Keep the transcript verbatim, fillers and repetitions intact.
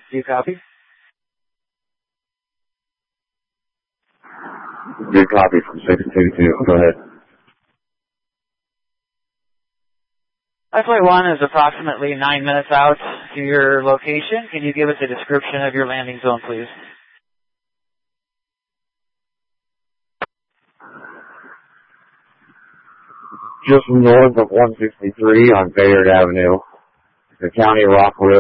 Do you copy? Good copy from six two two. Go ahead. Flight one is approximately nine minutes out to your location. Can you give us a description of your landing zone, please? Just north of one sixty-three on Bayard Avenue, the County Rockville.